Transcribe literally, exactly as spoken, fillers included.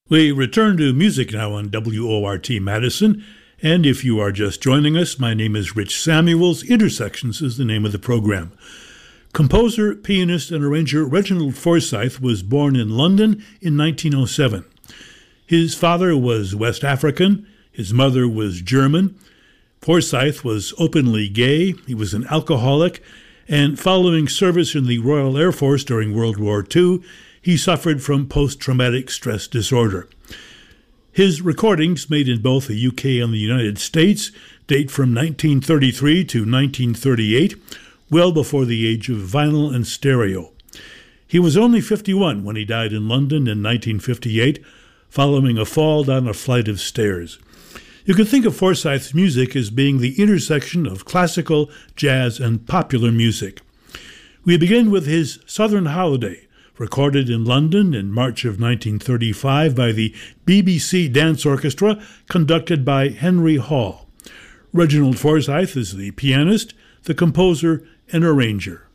We return to music now on W O R T Madison, and if you are just joining us, my name is Rich Samuels. Intersections is the name of the program. Composer, pianist, and arranger Reginald Forsyth was born in London in nineteen oh seven. His father was West African, his mother was German. Forsyth was openly gay, he was an alcoholic, and following service in the Royal Air Force during World War Two, he suffered from post-traumatic stress disorder. His recordings, made in both the U K and the United States, date from nineteen thirty-three to nineteen thirty-eight, well before the age of vinyl and stereo. He was only fifty-one when he died in London in nineteen fifty-eight, following a fall down a flight of stairs. You can think of Forsyth's music as being the intersection of classical, jazz, and popular music. We begin with his Southern Holiday, recorded in London in March of nineteen thirty-five by the B B C Dance Orchestra, conducted by Henry Hall. Reginald Forsyth is the pianist, the composer, and arranger.